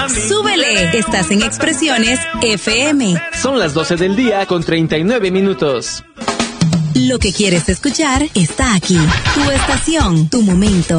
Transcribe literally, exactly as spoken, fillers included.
Súbele, estás en Expresiones F M. Son las doce del día con treinta y nueve minutos. Lo que quieres escuchar está aquí. Tu estación, tu momento.